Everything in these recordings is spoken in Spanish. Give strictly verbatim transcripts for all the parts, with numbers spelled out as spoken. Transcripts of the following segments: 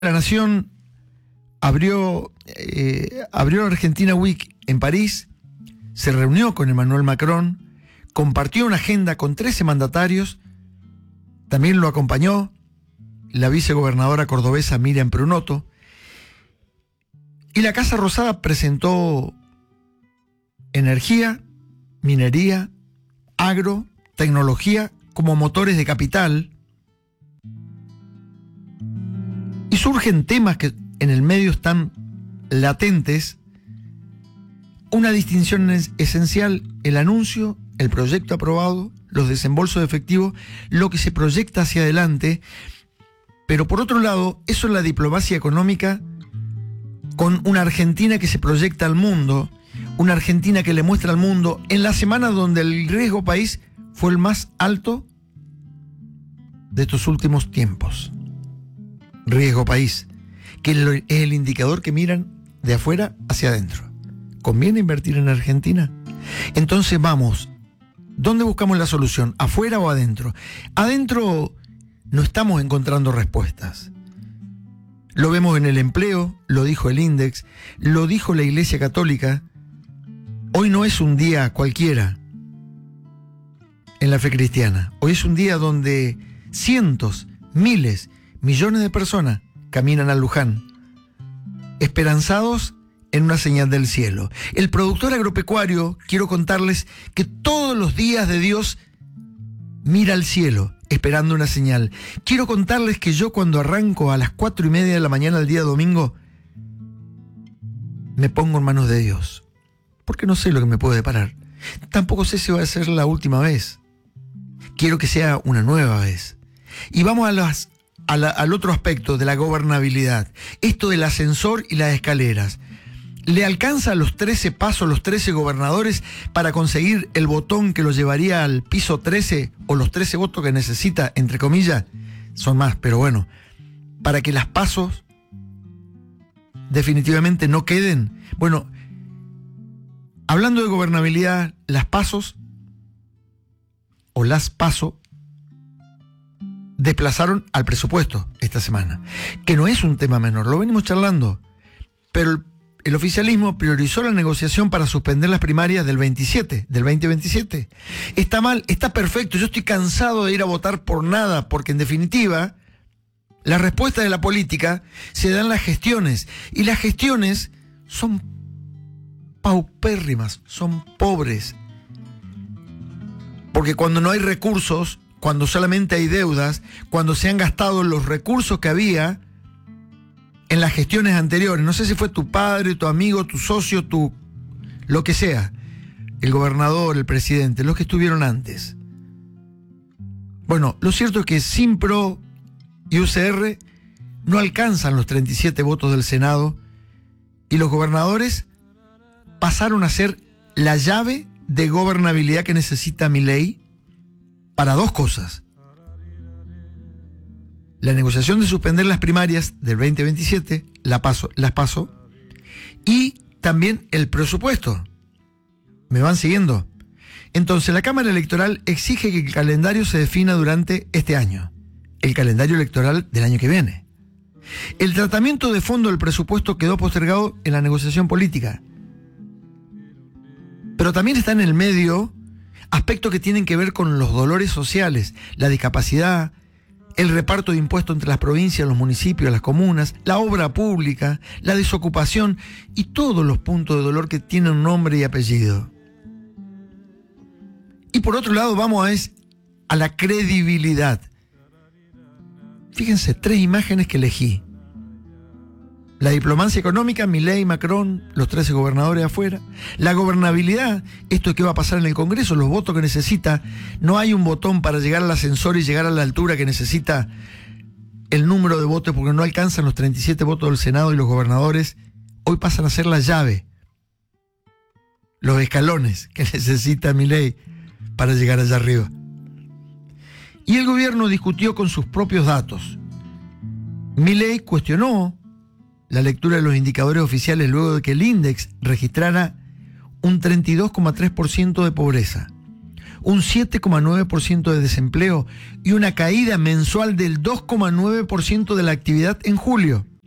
La Nación abrió, eh, abrió Argentina Week en París, se reunió con Emmanuel Macron, compartió una agenda con trece mandatarios, también lo acompañó la vicegobernadora cordobesa Miriam Prunoto, y la Casa Rosada presentó energía, minería, agro, tecnología como motores de capital. Y surgen temas que en el medio están latentes. Una distinción es esencial: el anuncio, el proyecto aprobado, los desembolsos de efectivo, lo que se proyecta hacia adelante. Pero por otro lado, eso es la diplomacia económica con una Argentina que se proyecta al mundo, una Argentina que le muestra al mundo en la semana donde el riesgo país fue el más alto de estos últimos tiempos. Riesgo país, que es el indicador que miran de afuera hacia adentro. ¿Conviene invertir en Argentina? Entonces vamos, ¿dónde buscamos la solución? ¿Afuera o adentro? Adentro no estamos encontrando respuestas. Lo vemos en el empleo, lo dijo el Index, lo dijo la Iglesia Católica. Hoy no es un día cualquiera en la fe cristiana. Hoy es un día donde cientos, miles, millones de personas caminan a Luján, esperanzados en una señal del cielo. El productor agropecuario, quiero contarles que todos los días de Dios mira al cielo, esperando una señal. Quiero contarles que yo, cuando arranco a las cuatro y media de la mañana el día domingo, me pongo en manos de Dios, porque no sé lo que me puede deparar. Tampoco sé si va a ser la última vez. Quiero que sea una nueva vez. Y vamos a las A la, al otro aspecto de la gobernabilidad, esto del ascensor y las escaleras. ¿Le alcanza los trece pasos, los trece gobernadores para conseguir el botón que lo llevaría al piso trece, o los trece votos que necesita, entre comillas? Son más, pero bueno, para que las pasos definitivamente no queden. Bueno, hablando de gobernabilidad, las pasos o las paso desplazaron al presupuesto esta semana, que no es un tema menor, lo venimos charlando, pero el, el oficialismo priorizó la negociación para suspender las primarias del veintisiete, del veinte veintisiete. Está mal, está perfecto, yo estoy cansado de ir a votar por nada, porque en definitiva, la respuesta de la política se dan las gestiones, y las gestiones son paupérrimas, son pobres, porque cuando no hay recursos, cuando solamente hay deudas, cuando se han gastado los recursos que había en las gestiones anteriores, no sé si fue tu padre, tu amigo, tu socio, tu lo que sea, el gobernador, el presidente, los que estuvieron antes. Bueno, lo cierto es que Simpro y U C R no alcanzan los treinta y siete votos del Senado, y los gobernadores pasaron a ser la llave de gobernabilidad que necesita Milei para dos cosas: la negociación de suspender las primarias del veinte veintisiete, la paso, las paso, y también el presupuesto. ¿Me van siguiendo? Entonces, la Cámara Electoral exige que el calendario se defina durante este año, el calendario electoral del año que viene. El tratamiento de fondo del presupuesto quedó postergado en la negociación política, pero también está en el medio aspectos que tienen que ver con los dolores sociales, la discapacidad, el reparto de impuestos entre las provincias, los municipios, las comunas, la obra pública, la desocupación y todos los puntos de dolor que tienen nombre y apellido. Y por otro lado vamos a, es, a la credibilidad. Fíjense, tres imágenes que elegí. La diplomacia económica, Milei, Macron, los trece gobernadores afuera. La gobernabilidad, esto es qué va a pasar en el Congreso, los votos que necesita. No hay un botón para llegar al ascensor y llegar a la altura que necesita el número de votos, porque no alcanzan los treinta y siete votos del Senado, y los gobernadores hoy pasan a ser la llave, los escalones que necesita Milei para llegar allá arriba. Y el gobierno discutió con sus propios datos. Milei cuestionó la lectura de los indicadores oficiales luego de que el Index registrara un treinta y dos coma tres por ciento de pobreza, un siete coma nueve por ciento de desempleo y una caída mensual del dos coma nueve por ciento de la actividad en julio.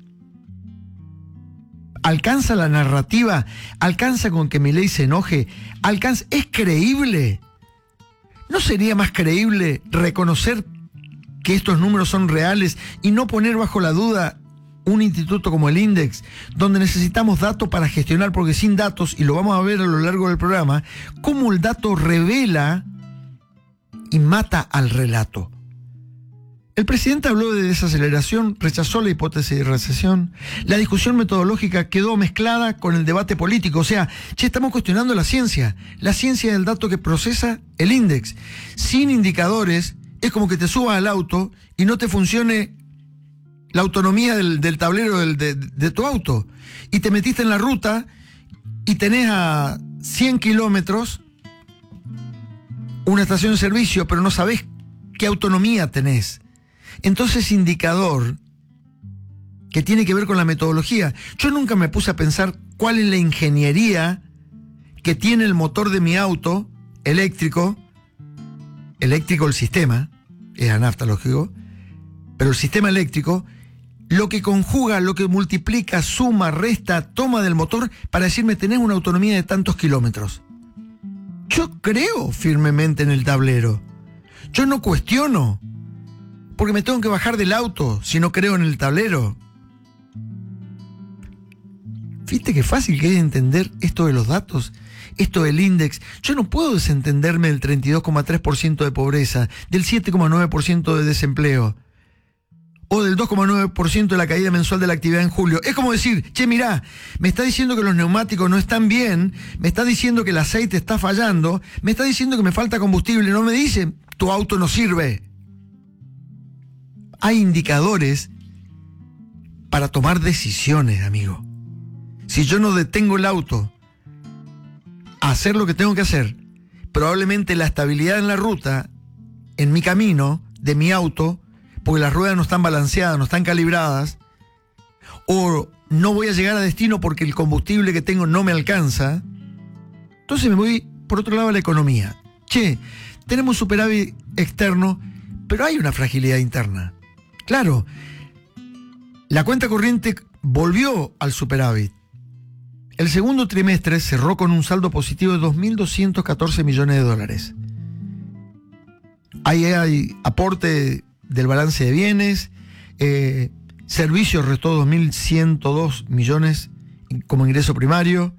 ¿Alcanza la narrativa? ¿Alcanza con que Milei se enoje? ¿Alcanza? ¿Es creíble? ¿No sería más creíble reconocer que estos números son reales y no poner bajo la duda un instituto como el INDEX, donde necesitamos datos para gestionar, porque sin datos, y lo vamos a ver a lo largo del programa, cómo el dato revela y mata al relato? El presidente habló de desaceleración, rechazó la hipótesis de recesión. La discusión metodológica quedó mezclada con el debate político. O sea, che, estamos cuestionando la ciencia. La ciencia es el dato que procesa el INDEX. Sin indicadores, es como que te subas al auto y no te funcione la autonomía del, del tablero del, de, de tu auto. Y te metiste en la ruta y tenés a cien kilómetros una estación de servicio, pero no sabés qué autonomía tenés. Entonces, indicador que tiene que ver con la metodología. Yo nunca me puse a pensar cuál es la ingeniería que tiene el motor de mi auto eléctrico, eléctrico el sistema, es a nafta, lógico, pero el sistema eléctrico, lo que conjuga, lo que multiplica, suma, resta, toma del motor para decirme tenés una autonomía de tantos kilómetros. Yo creo firmemente en el tablero. Yo no cuestiono, porque me tengo que bajar del auto si no creo en el tablero. ¿Viste qué fácil que es entender esto de los datos? Esto del INDEX. Yo no puedo desentenderme del treinta y dos coma tres por ciento de pobreza, del siete coma nueve por ciento de desempleo, o del dos coma nueve por ciento de la caída mensual de la actividad en julio. Es como decir, che, mirá, me está diciendo que los neumáticos no están bien, me está diciendo que el aceite está fallando, me está diciendo que me falta combustible, no me dice, tu auto no sirve. Hay indicadores para tomar decisiones, amigo. Si yo no detengo el auto a hacer lo que tengo que hacer, probablemente la estabilidad en la ruta, en mi camino, de mi auto, porque las ruedas no están balanceadas, no están calibradas, o no voy a llegar a destino porque el combustible que tengo no me alcanza, entonces me voy por otro lado a la economía. Che, tenemos superávit externo, pero hay una fragilidad interna. Claro, la cuenta corriente volvió al superávit. El segundo trimestre cerró con un saldo positivo de dos mil doscientos catorce millones de dólares. Ahí hay aporte del balance de bienes, eh, servicios restó dos mil ciento dos millones como ingreso primario.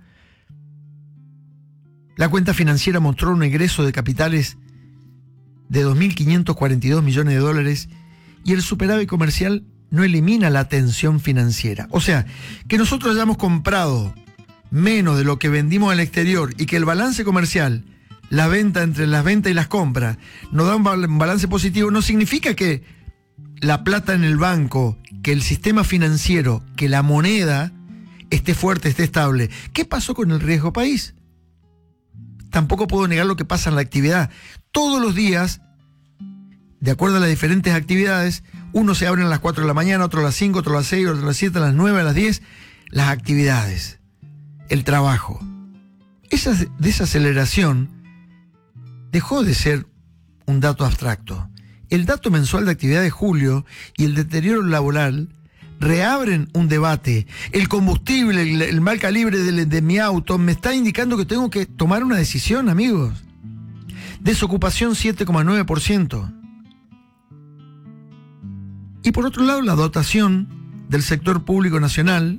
La cuenta financiera mostró un egreso de capitales de dos mil quinientos cuarenta y dos millones de dólares y el superávit comercial no elimina la tensión financiera. O sea, que nosotros hayamos comprado menos de lo que vendimos al exterior y que el balance comercial, la venta entre las ventas y las compras, nos da un balance positivo, no significa que la plata en el banco, que el sistema financiero, que la moneda esté fuerte, esté estable. ¿Qué pasó con el riesgo país? Tampoco puedo negar lo que pasa en la actividad. Todos los días, de acuerdo a las diferentes actividades, uno se abre a las cuatro de la mañana, otro a las cinco, otro a las seis, otro a las siete, a las nueve, a las diez. Las actividades, el trabajo. Esa desaceleración dejó de ser un dato abstracto. El dato mensual de actividad de julio y el deterioro laboral reabren un debate. El combustible, el, el mal calibre de, de mi auto me está indicando que tengo que tomar una decisión, amigos. Desocupación siete coma nueve por ciento. Y por otro lado, la dotación del sector público nacional,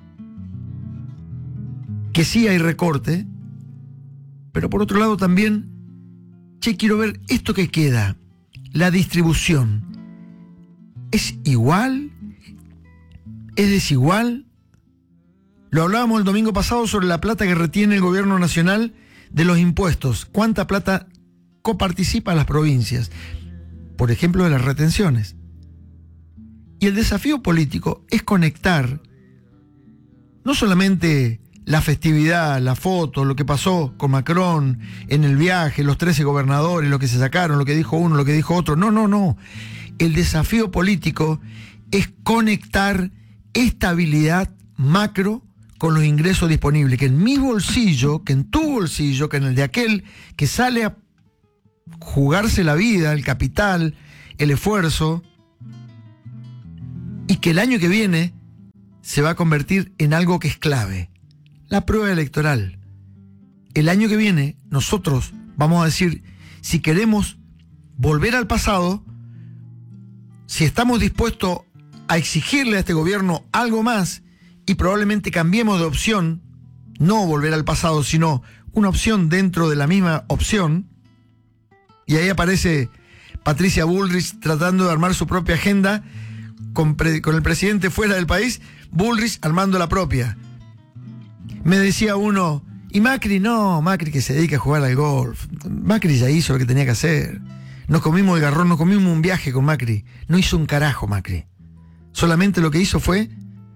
que sí hay recorte, pero por otro lado también, che, quiero ver esto que queda, la distribución. ¿Es igual? ¿Es desigual? Lo hablábamos el domingo pasado sobre la plata que retiene el gobierno nacional de los impuestos. ¿Cuánta plata coparticipa a las provincias? Por ejemplo, de las retenciones. Y el desafío político es conectar no solamente la festividad, la foto, lo que pasó con Macron en el viaje, los trece gobernadores, lo que se sacaron, lo que dijo uno, lo que dijo otro. No, no, no. El desafío político es conectar estabilidad macro con los ingresos disponibles, que en mi bolsillo, que en tu bolsillo, que en el de aquel que sale a jugarse la vida, el capital, el esfuerzo, y que el año que viene se va a convertir en algo que es clave: la prueba electoral. El año que viene nosotros vamos a decir si queremos volver al pasado, si estamos dispuestos a exigirle a este gobierno algo más y probablemente cambiemos de opción, no volver al pasado, sino una opción dentro de la misma opción. Y ahí aparece Patricia Bullrich tratando de armar su propia agenda con, pre, con el presidente fuera del país, Bullrich armando la propia. Me decía uno, y Macri no, Macri que se dedica a jugar al golf. Macri ya hizo lo que tenía que hacer. Nos comimos el garrón, nos comimos un viaje con Macri. No hizo un carajo Macri. Solamente lo que hizo fue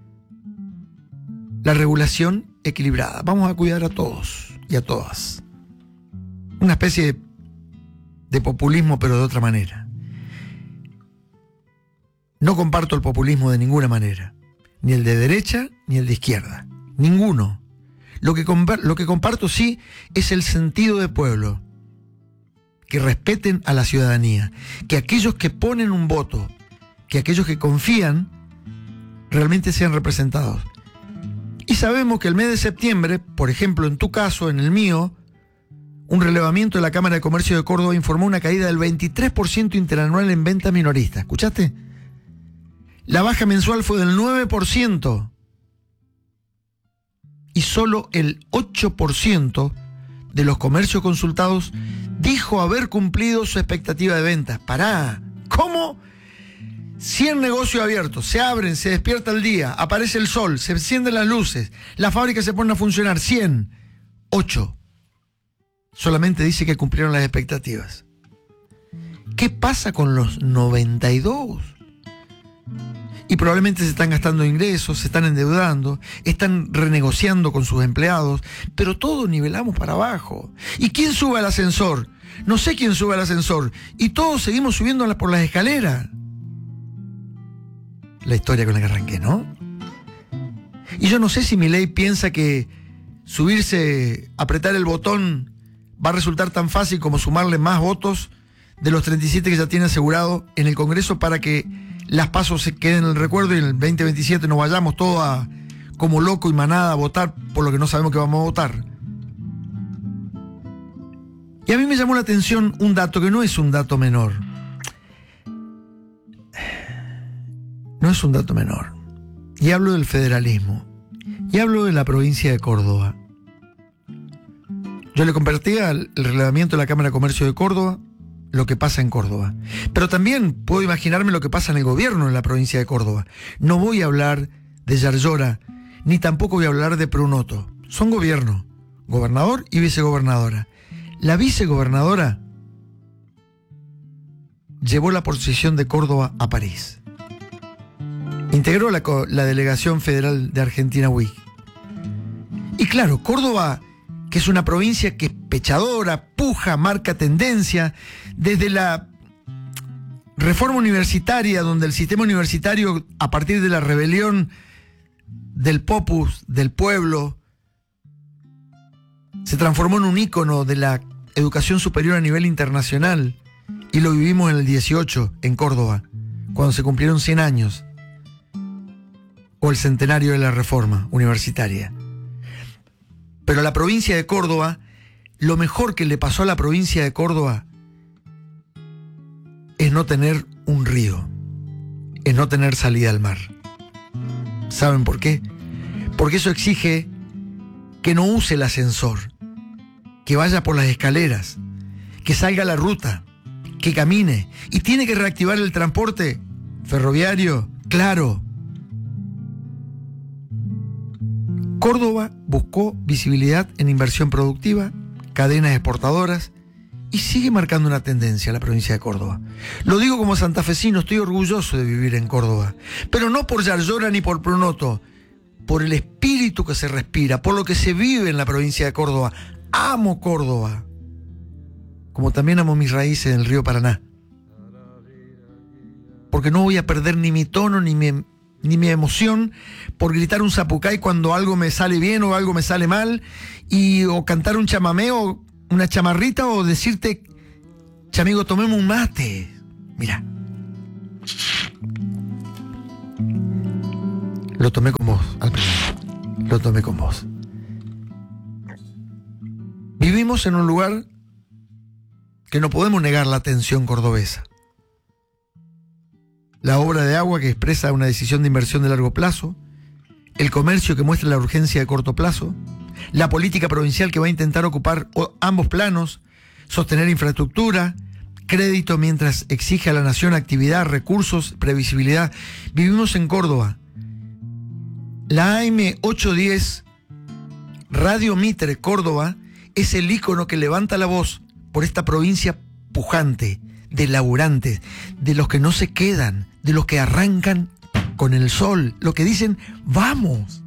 la regulación equilibrada. Vamos a cuidar a todos y a todas. Una especie de, de populismo, pero de otra manera. No comparto el populismo de ninguna manera. Ni el de derecha, ni el de izquierda. Ninguno. Lo que, lo que comparto sí es el sentido de pueblo. Que respeten a la ciudadanía. Que aquellos que ponen un voto, que aquellos que confían, realmente sean representados. Y sabemos que el mes de septiembre, por ejemplo, en tu caso, en el mío, un relevamiento de la Cámara de Comercio de Córdoba informó una caída del veintitrés por ciento interanual en venta minorista. ¿Escuchaste? La baja mensual fue del nueve por ciento. Y solo el ocho por ciento de los comercios consultados dijo haber cumplido su expectativa de ventas. Pará, ¿cómo? cien negocios abiertos, se abren, se despierta el día, aparece el sol, se encienden las luces, las fábricas se ponen a funcionar, cien, ocho. Solamente dice que cumplieron las expectativas. ¿Qué pasa con los noventa y dos? Y probablemente se están gastando ingresos, se están endeudando, están renegociando con sus empleados, pero todos nivelamos para abajo. ¿Y quién sube al ascensor? No sé quién sube al ascensor. Y todos seguimos subiendo por las escaleras. La historia con la que arranqué, ¿no? Y yo no sé si Milei piensa que subirse, apretar el botón, va a resultar tan fácil como sumarle más votos de los treinta y siete que ya tiene asegurado en el Congreso para que las pasos se queden en el recuerdo y en el veinte veintisiete nos vayamos todos a, como loco y manada a votar por lo que no sabemos que vamos a votar. Y a mí me llamó la atención un dato que no es un dato menor. No es un dato menor. Y hablo del federalismo. Y hablo de la provincia de Córdoba. Yo le compartía el relevamiento de la Cámara de Comercio de Córdoba, lo que pasa en Córdoba. Pero también puedo imaginarme lo que pasa en el gobierno en la provincia de Córdoba. No voy a hablar de Yarlora, ni tampoco voy a hablar de Prunoto. Son gobierno, gobernador y vicegobernadora. La vicegobernadora llevó la posición de Córdoba a París. Integró la, la delegación federal de Argentina U I C. Y claro, Córdoba, que es una provincia que es pechadora, puja, marca tendencia, desde la reforma universitaria, donde el sistema universitario, a partir de la rebelión del popus, del pueblo, se transformó en un ícono de la educación superior a nivel internacional, y lo vivimos en el dieciocho, en Córdoba, cuando se cumplieron cien años, o el centenario de la reforma universitaria. Pero la provincia de Córdoba, lo mejor que le pasó a la provincia de Córdoba es no tener un río, es no tener salida al mar. ¿Saben por qué? Porque eso exige que no use el ascensor, que vaya por las escaleras, que salga a la ruta, que camine, y tiene que reactivar el transporte ferroviario, claro. Córdoba buscó visibilidad en inversión productiva, cadenas exportadoras, y sigue marcando una tendencia la provincia de Córdoba. Lo digo como santafesino, estoy orgulloso de vivir en Córdoba, pero no por Yarlora ni por Prunoto, por el espíritu que se respira, por lo que se vive en la provincia de Córdoba. Amo Córdoba, como también amo mis raíces en el río Paraná, porque no voy a perder ni mi tono ni mi, ni mi emoción por gritar un zapucay cuando algo me sale bien o algo me sale mal, y o cantar un chamamé o una chamarrita, o decirte, chamigo, tomemos un mate. Mira, Lo tomé con vos al principio. Lo tomé con vos. Vivimos en un lugar que no podemos negar la tensión cordobesa. La obra de agua que expresa una decisión de inversión de largo plazo, el comercio que muestra la urgencia de corto plazo, la política provincial que va a intentar ocupar ambos planos, sostener infraestructura, crédito mientras exige a la nación actividad, recursos, previsibilidad. Vivimos en Córdoba. La A M ochocientos diez, Radio Mitre Córdoba, es el ícono que levanta la voz por esta provincia pujante, de laburantes, de los que no se quedan, de los que arrancan con el sol, los que dicen, vamos.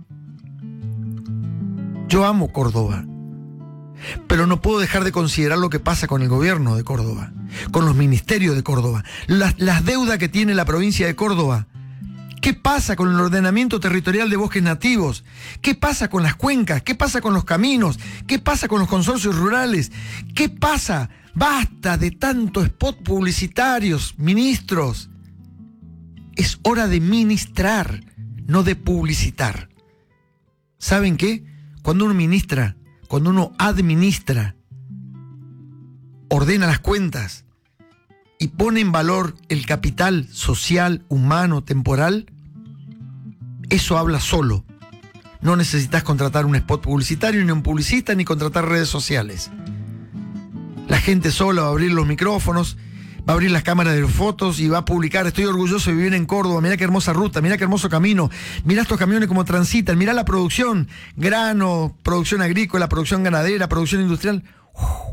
Yo amo Córdoba, pero no puedo dejar de considerar lo que pasa con el gobierno de Córdoba, con los ministerios de Córdoba, las, las deudas que tiene la provincia de Córdoba. ¿Qué pasa con el ordenamiento territorial de bosques nativos? ¿Qué pasa con las cuencas? ¿Qué pasa con los caminos? ¿Qué pasa con los consorcios rurales? ¿Qué pasa? Basta de tanto spot publicitarios, ministros. Es hora de ministrar, no de publicitar. ¿Saben qué? Cuando uno ministra, cuando uno administra, ordena las cuentas y pone en valor el capital social, humano, temporal, eso habla solo. No necesitas contratar un spot publicitario, ni un publicista, ni contratar redes sociales. La gente sola va a abrir los micrófonos, va a abrir las cámaras de fotos y va a publicar, estoy orgulloso de vivir en Córdoba, mirá qué hermosa ruta, mirá qué hermoso camino, mirá estos camiones cómo transitan, mirá la producción, grano, producción agrícola, producción ganadera, producción industrial. Uf.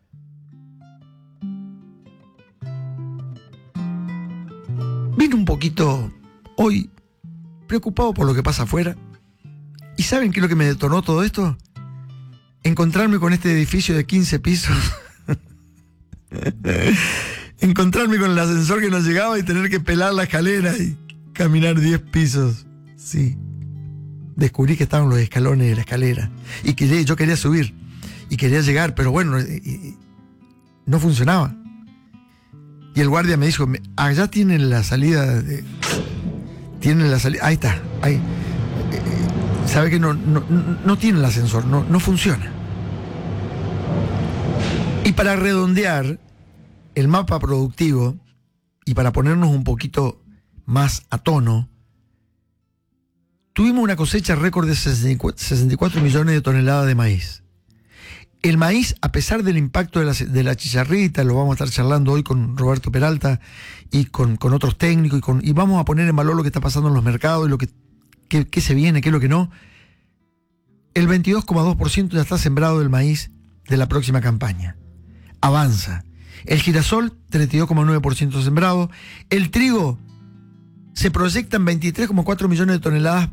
Vine un poquito hoy preocupado por lo que pasa afuera. ¿Y saben qué es lo que me detonó todo esto? Encontrarme con este edificio de quince pisos. Encontrarme con el ascensor que no llegaba y tener que pelar la escalera y caminar diez pisos. Sí. Descubrí que estaban los escalones de la escalera. Y que yo quería subir. Y quería llegar, pero bueno, y, y, no funcionaba. Y el guardia me dijo, allá tienen la salida, de, tienen la salida, ahí está, ahí. Eh, sabe que no, no, no tiene el ascensor, no, no funciona. Y para redondear el mapa productivo y para ponernos un poquito más a tono, tuvimos una cosecha récord de sesenta y cuatro millones de toneladas de maíz. El maíz, a pesar del impacto de la, de la chicharrita, lo vamos a estar charlando hoy con Roberto Peralta y con, con otros técnicos, y, con, y vamos a poner en valor lo que está pasando en los mercados y lo que, que, que se viene, qué es lo que no. El veintidós coma dos por ciento ya está sembrado del maíz de la próxima campaña. Avanza. El girasol, treinta y dos coma nueve por ciento sembrado. El trigo, se proyectan veintitrés coma cuatro millones de toneladas.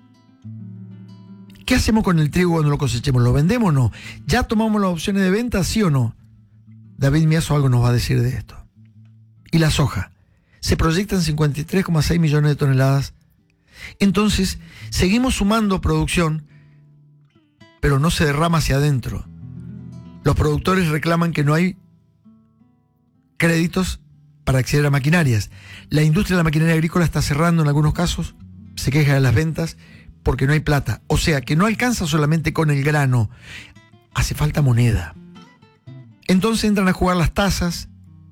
¿Qué hacemos con el trigo cuando lo cosechemos? ¿Lo vendemos o no? ¿Ya tomamos las opciones de venta, sí o no? David Miazo algo nos va a decir de esto. Y la soja. Se proyectan cincuenta y tres coma seis millones de toneladas. Entonces, seguimos sumando producción, pero no se derrama hacia adentro. Los productores reclaman que no hay créditos para acceder a maquinarias. La industria de la maquinaria agrícola está cerrando en algunos casos, se queja de las ventas, porque no hay plata. O sea, que no alcanza solamente con el grano, hace falta moneda. Entonces entran a jugar las tasas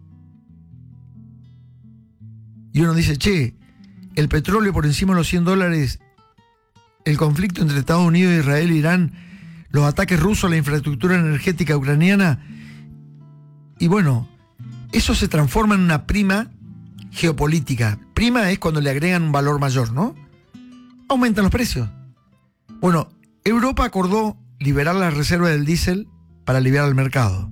y uno dice, che, el petróleo por encima de los cien dólares, el conflicto entre Estados Unidos, Israel e Irán, los ataques rusos a la infraestructura energética ucraniana, y bueno, eso se transforma en una prima geopolítica. Prima es cuando le agregan un valor mayor, ¿no? Aumentan los precios. Bueno, Europa acordó liberar las reservas del diésel para aliviar al mercado.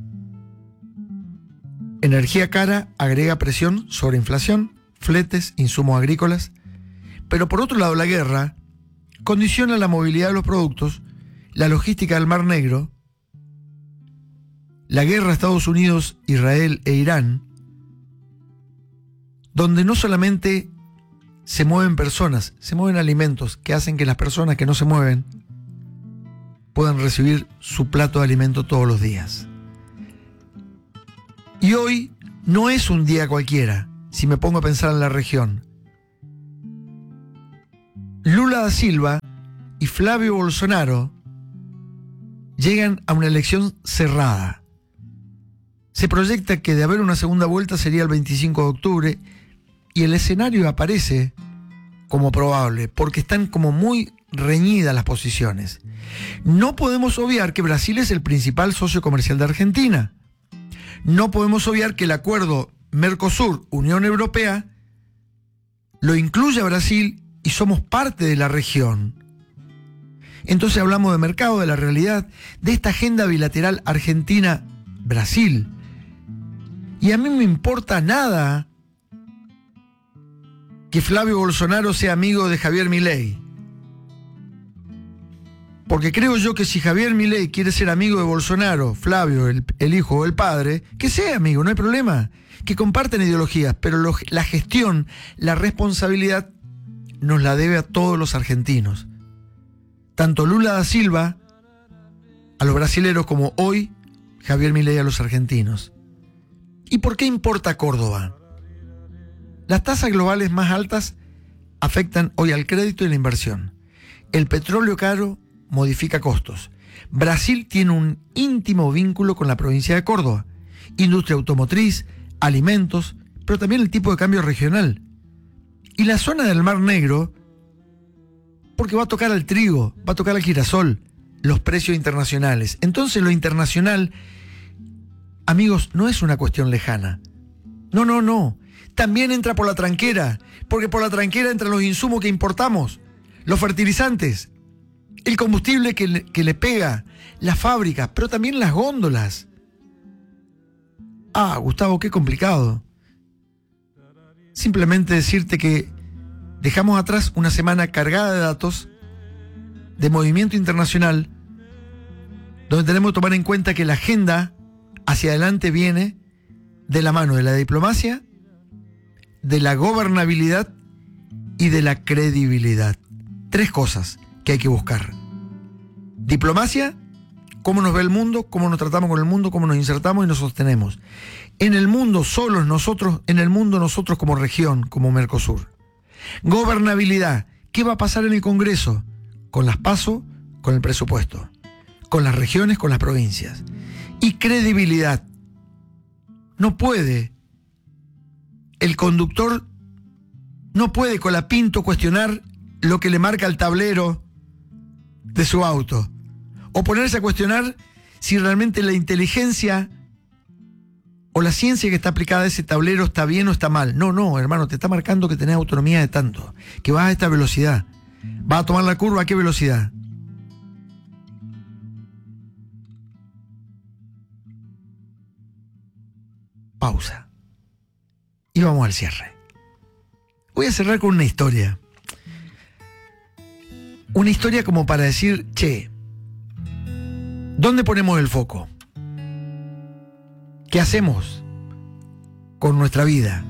Energía cara agrega presión sobre inflación, fletes, insumos agrícolas. Pero por otro lado, la guerra condiciona la movilidad de los productos, la logística del Mar Negro, la guerra Estados Unidos, Israel e Irán, donde no solamente se mueven personas, se mueven alimentos que hacen que las personas que no se mueven puedan recibir su plato de alimento todos los días. Y hoy no es un día cualquiera, si me pongo a pensar en la región. Lula da Silva y Flavio Bolsonaro llegan a una elección cerrada. Se proyecta que de haber una segunda vuelta sería el veinticinco de octubre y el escenario aparece como probable porque están como muy reñidas las posiciones. No podemos obviar que Brasil es el principal socio comercial de Argentina. No podemos obviar que el acuerdo Mercosur-Unión Europea lo incluye a Brasil y somos parte de la región. Entonces hablamos de mercado, de la realidad, de esta agenda bilateral Argentina-Brasil. Y a mí me importa nada que Flavio Bolsonaro sea amigo de Javier Milei. Porque creo yo que si Javier Milei quiere ser amigo de Bolsonaro, Flavio, el, el hijo o el padre, que sea amigo, no hay problema. Que comparten ideologías, pero lo, la gestión, la responsabilidad nos la debe a todos los argentinos. Tanto Lula da Silva a los brasileros como hoy Javier Milei a los argentinos. ¿Y por qué importa Córdoba? Las tasas globales más altas afectan hoy al crédito y la inversión. El petróleo caro modifica costos. Brasil tiene un íntimo vínculo con la provincia de Córdoba. Industria automotriz, alimentos, pero también el tipo de cambio regional. Y la zona del Mar Negro, porque va a tocar al trigo, va a tocar al girasol, los precios internacionales. Entonces lo internacional, amigos, no es una cuestión lejana. No, no, no. También entra por la tranquera, porque por la tranquera entran los insumos que importamos, los fertilizantes, el combustible que le, que le pega, las fábricas, pero también las góndolas. Ah, Gustavo, qué complicado. Simplemente decirte que dejamos atrás una semana cargada de datos de movimiento internacional, donde tenemos que tomar en cuenta que la agenda hacia adelante viene de la mano de la diplomacia, de la gobernabilidad y de la credibilidad. Tres cosas que hay que buscar. Diplomacia, cómo nos ve el mundo, cómo nos tratamos con el mundo, cómo nos insertamos y nos sostenemos. En el mundo solos nosotros, en el mundo nosotros como región, como Mercosur. Gobernabilidad, ¿qué va a pasar en el Congreso? Con las PASO, con el presupuesto. Con las regiones, con las provincias. Y credibilidad. No puede el conductor, no puede Colapinto cuestionar lo que le marca el tablero de su auto. O ponerse a cuestionar si realmente la inteligencia o la ciencia que está aplicada a ese tablero está bien o está mal. No, no, hermano, te está marcando que tenés autonomía de tanto, que vas a esta velocidad. ¿Vas a tomar la curva a qué velocidad? Pausa. Y vamos al cierre. Voy a cerrar con una historia. Una historia como para decir, che, ¿dónde ponemos el foco? ¿Qué hacemos con nuestra vida?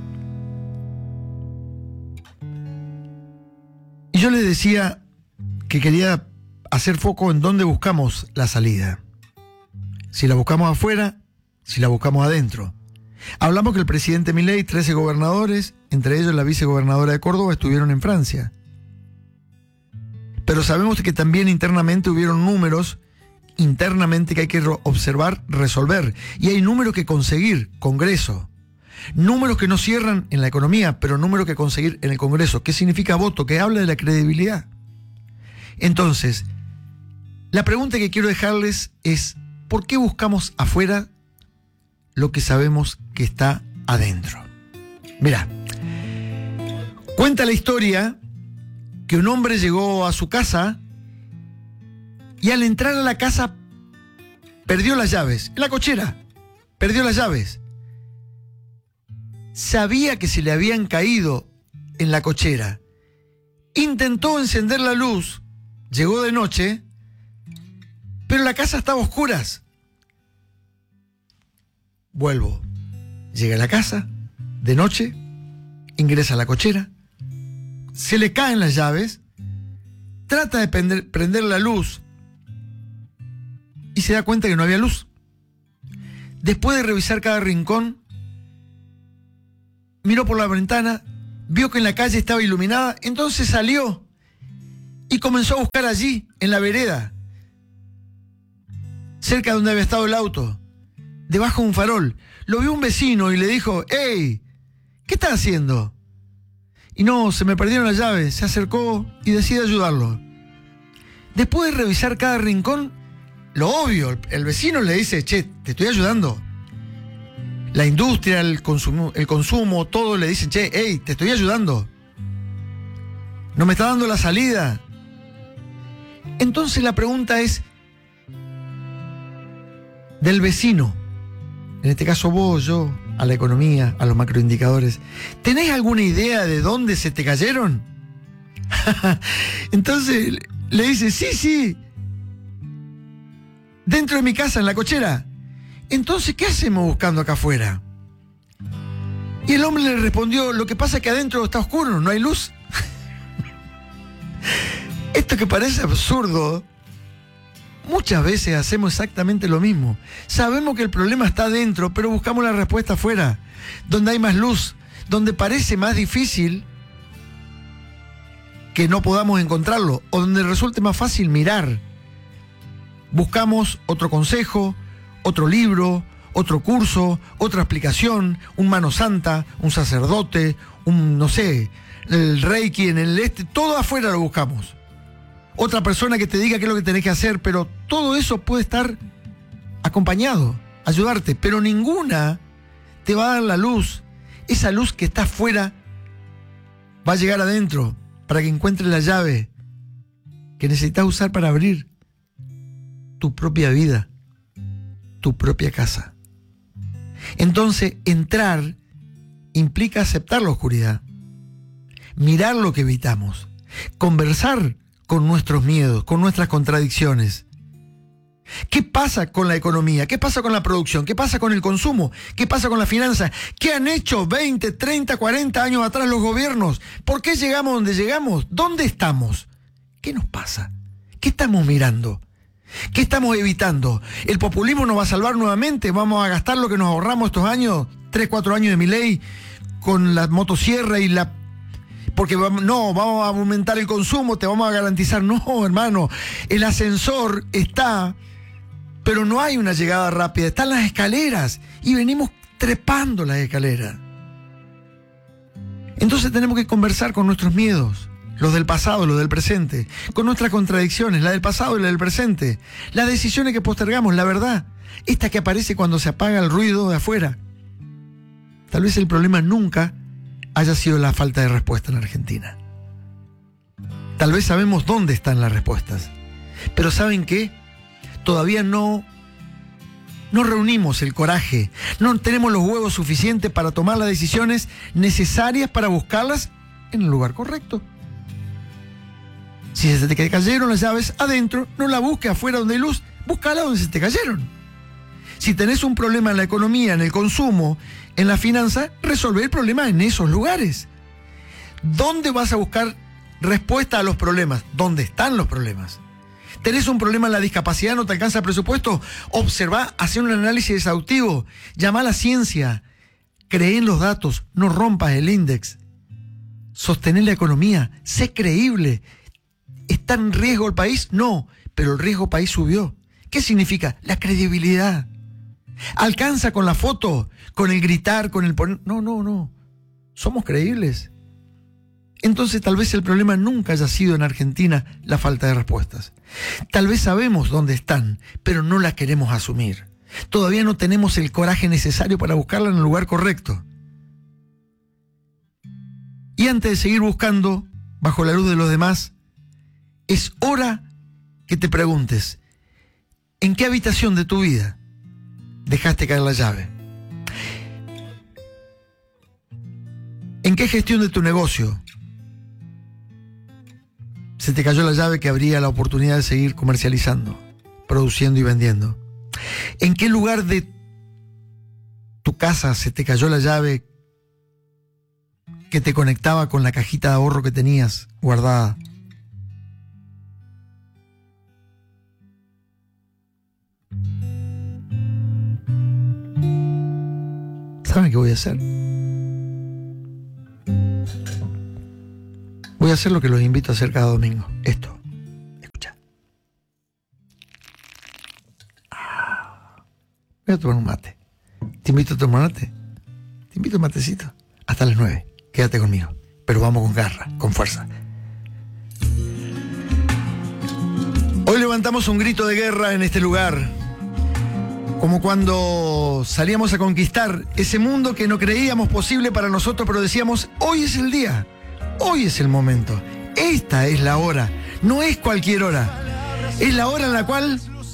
Y yo les decía que quería hacer foco en dónde buscamos la salida. Si la buscamos afuera, si la buscamos adentro. Hablamos que el presidente Milei, trece gobernadores, entre ellos la vicegobernadora de Córdoba, estuvieron en Francia. Pero sabemos que también internamente hubieron números internamente que hay que observar, resolver. Y hay números que conseguir, Congreso. Números que no cierran en la economía, pero números que conseguir en el Congreso. ¿Qué significa voto? Que habla de la credibilidad. Entonces, la pregunta que quiero dejarles es, ¿por qué buscamos afuera lo que sabemos que está adentro? Mirá, cuenta la historia que un hombre llegó a su casa y al entrar a la casa perdió las llaves, en la cochera, perdió las llaves. Sabía que se le habían caído en la cochera. Intentó encender la luz, llegó de noche, pero la casa estaba a oscuras. Vuelvo, llega a la casa, de noche, ingresa a la cochera, se le caen las llaves, trata de prender, prender la luz y se da cuenta que no había luz. Después de revisar cada rincón, miró por la ventana, vio que en la calle estaba iluminada, entonces salió y comenzó a buscar allí, en la vereda, cerca de donde había estado el auto, debajo de un farol. Lo vio un vecino y le dijo: ¡Hey! ¿Qué estás haciendo? Y no, se me perdieron las llaves. Se acercó y decide ayudarlo. Después de revisar cada rincón, lo obvio, el vecino le dice: che, te estoy ayudando. La industria, el consumo, el consumo, todo le dicen: che, hey, te estoy ayudando. No me está dando la salida. Entonces la pregunta es del vecino, en este caso vos, yo, a la economía, a los macroindicadores. ¿Tenés alguna idea de dónde se te cayeron? Entonces le dice: sí, sí, dentro de mi casa, en la cochera. Entonces, ¿qué hacemos buscando acá afuera? Y el hombre le respondió: lo que pasa es que adentro está oscuro, no hay luz. Esto que parece absurdo, muchas veces hacemos exactamente lo mismo. Sabemos que el problema está adentro, pero buscamos la respuesta afuera, donde hay más luz, donde parece más difícil que no podamos encontrarlo, o donde resulte más fácil mirar. Buscamos otro consejo, otro libro, otro curso, otra explicación, un mano santa, un sacerdote, un, no sé, el reiki en el este, todo afuera lo buscamos. Otra persona que te diga qué es lo que tenés que hacer, pero todo eso puede estar acompañado, ayudarte, pero ninguna te va a dar la luz. Esa luz que está afuera va a llegar adentro para que encuentres la llave que necesitas usar para abrir tu propia vida, tu propia casa. Entonces, entrar implica aceptar la oscuridad, mirar lo que evitamos, conversar con nuestros miedos, con nuestras contradicciones. ¿Qué pasa con la economía? ¿Qué pasa con la producción? ¿Qué pasa con el consumo? ¿Qué pasa con la finanza? ¿Qué han hecho veinte, treinta, cuarenta años atrás los gobiernos? ¿Por qué llegamos donde llegamos? ¿Dónde estamos? ¿Qué nos pasa? ¿Qué estamos mirando? ¿Qué estamos evitando? ¿El populismo nos va a salvar nuevamente? ¿Vamos a gastar lo que nos ahorramos estos años, tres, cuatro años de Milei, con la motosierra y la... Porque vamos, no, vamos a aumentar el consumo, te vamos a garantizar? No, hermano, el ascensor está, pero no hay una llegada rápida, están las escaleras y venimos trepando las escaleras. Entonces tenemos que conversar con nuestros miedos, los del pasado, los del presente, con nuestras contradicciones, la del pasado y la del presente, las decisiones que postergamos, la verdad, esta que aparece cuando se apaga el ruido de afuera. Tal vez el problema nunca haya sido la falta de respuesta en Argentina. Tal vez sabemos dónde están las respuestas, pero ¿saben qué? Todavía no, no reunimos el coraje, no tenemos los huevos suficientes para tomar las decisiones necesarias para buscarlas en el lugar correcto. Si se te cayeron las llaves adentro, no la busques afuera donde hay luz, búscala donde se te cayeron. Si tenés un problema en la economía, en el consumo, en la finanza, resolver el problema en esos lugares. ¿Dónde vas a buscar respuesta a los problemas? ¿Dónde están los problemas? ¿Tenés un problema en la discapacidad, no te alcanza el presupuesto? Observá, hacé un análisis exhaustivo, llama a la ciencia, cree en los datos, no rompas el índice. Sostener la economía, sé creíble. ¿Está en riesgo el país? No, pero el riesgo país subió. ¿Qué significa? La credibilidad. ¿Alcanza con la foto, con el gritar, con el poner? No, no, no. Somos creíbles. Entonces tal vez el problema nunca haya sido en Argentina la falta de respuestas. Tal vez sabemos dónde están, pero no las queremos asumir. Todavía no tenemos el coraje necesario para buscarla en el lugar correcto. Y antes de seguir buscando, bajo la luz de los demás, es hora que te preguntes, ¿en qué habitación de tu vida dejaste caer la llave? ¿En qué gestión de tu negocio se te cayó la llave que abría la oportunidad de seguir comercializando, produciendo y vendiendo? ¿En qué lugar de tu casa se te cayó la llave que te conectaba con la cajita de ahorro que tenías guardada? ¿Saben qué voy a hacer? Voy a hacer lo que los invito a hacer cada domingo. Esto. voy a tomar un mate. ¿Te invito a tomar mate? Te invito a un matecito. Hasta las nueve. Quédate conmigo. Pero vamos con garra, con fuerza. Hoy levantamos un grito de guerra en este lugar. Como cuando salíamos a conquistar ese mundo que no creíamos posible para nosotros, pero decíamos, hoy es el día, hoy es el momento, esta es la hora, no es cualquier hora, es la hora en la cual